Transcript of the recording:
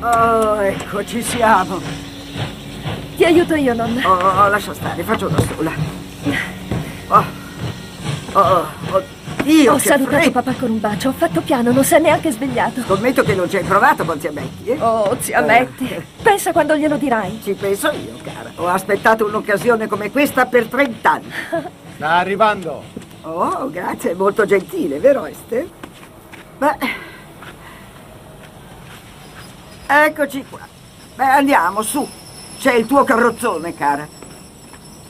Oh, ecco, ci siamo. Ti aiuto io, nonna. Oh, lascia stare, faccio da sola. Oddio, Ho che salutato freddo. papà con un bacio, ho fatto piano, non si è neanche svegliato. Scommetto che non ci hai provato con zia Betty, eh? Oh, zia Betty, pensa quando glielo dirai. Ci penso io, cara. Ho aspettato un'occasione come questa per 30 anni. Sta arrivando. Oh, grazie, molto gentile, vero Esther? Beh, eccoci qua. Beh, andiamo, su. C'è il tuo carrozzone, cara.